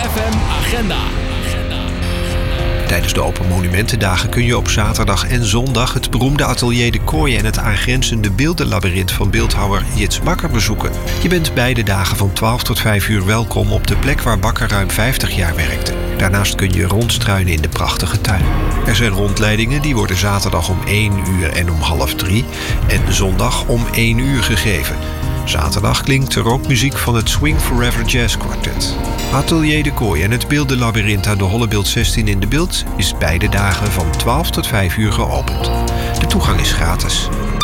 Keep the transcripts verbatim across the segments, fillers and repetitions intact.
F M agenda. Tijdens de Open Monumentendagen kun je op zaterdag en zondag het beroemde Atelier de Kooi en het aangrenzende beeldenlabyrint van beeldhouwer Jits Bakker bezoeken. Je bent beide dagen van twaalf tot vijf uur welkom op de plek waar Bakker ruim vijftig jaar werkte. Daarnaast kun je rondstruinen in de prachtige tuin. Er zijn rondleidingen die worden zaterdag om één uur en om half drie en zondag om één uur gegeven. Zaterdag klinkt er ook muziek van het Swing Forever Jazz Quartet. Atelier de Kooi en het beeldenlabyrint aan de Hollebeeld zestien in de Bilt is beide dagen van twaalf tot vijf uur geopend. De toegang is gratis.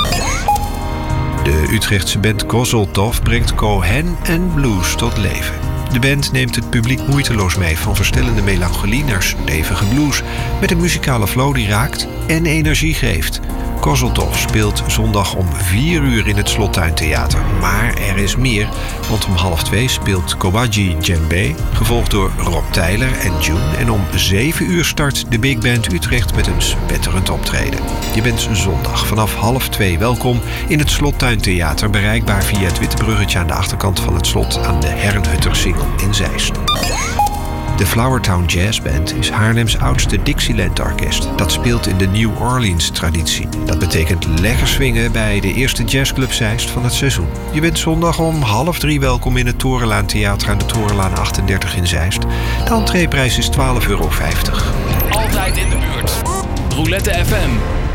De Utrechtse band Gozeltov brengt Cohen en blues tot leven. De band neemt het publiek moeiteloos mee van verstellende melancholie naar stevige blues, met een muzikale flow die raakt en energie geeft. Gozeltov speelt zondag om vier uur in het Slottuintheater. Maar er is meer, want om half twee speelt Kobaji Djembe, gevolgd door Rob Tyler en June. En om zeven uur start de Big Band Utrecht met een spetterend optreden. Je bent zondag vanaf half twee welkom in het Slottuintheater, bereikbaar via het witte bruggetje aan de achterkant van het slot aan de Herrenhuttersingel in Zeist. De Flowertown Jazz Band is Haarlems oudste Dixieland-orkest. Dat speelt in de New Orleans-traditie. Dat betekent lekker swingen bij de eerste jazzclub Zeist van het seizoen. Je bent zondag om half drie welkom in het Torenlaan Theater aan de Torenlaan achtendertig in Zeist. De entreeprijs is twaalf euro vijftig. Altijd in de buurt. Roulette F M.